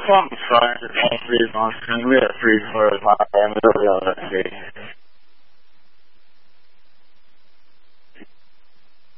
Something's fine. Just won't freeze on screen. We had 3 for my family. Let's see.